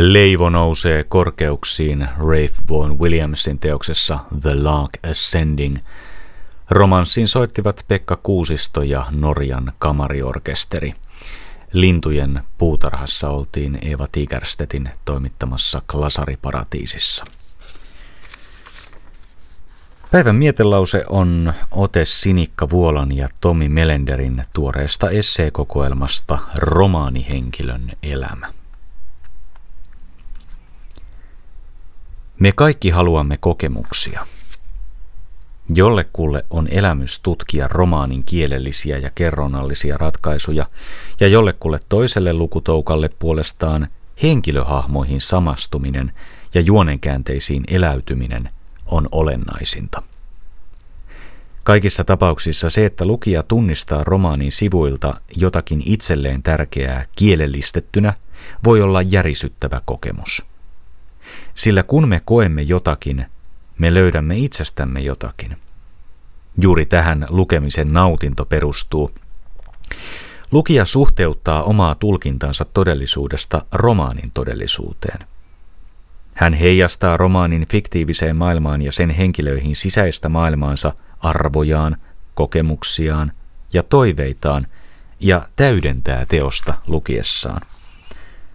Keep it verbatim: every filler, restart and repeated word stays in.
Leivo nousee korkeuksiin Ralph Vaughan Williamsin teoksessa The Lark Ascending. Romanssin soittivat Pekka Kuusisto ja Norjan kamariorkesteri. Lintujen puutarhassa oltiin Eeva Tigerstedtin toimittamassa Glasariparatiisissa. Päivän mietelause on ote Sinikka Vuolan ja Tomi Melenderin tuoreesta esseekokoelmasta Romaanihenkilön elämä. Me kaikki haluamme kokemuksia. Jollekulle on elämys tutkia romaanin kielellisiä ja kerronnallisia ratkaisuja, ja jollekulle toiselle lukutoukalle puolestaan henkilöhahmoihin samastuminen ja juonenkäänteisiin eläytyminen on olennaisinta. Kaikissa tapauksissa se, että lukija tunnistaa romaanin sivuilta jotakin itselleen tärkeää kielellistettynä, voi olla järisyttävä kokemus. Sillä kun me koemme jotakin, me löydämme itsestämme jotakin. Juuri tähän lukemisen nautinto perustuu. Lukija suhteuttaa omaa tulkintansa todellisuudesta romaanin todellisuuteen. Hän heijastaa romaanin fiktiiviseen maailmaan ja sen henkilöihin sisäistä maailmaansa arvojaan, kokemuksiaan ja toiveitaan ja täydentää teosta lukiessaan.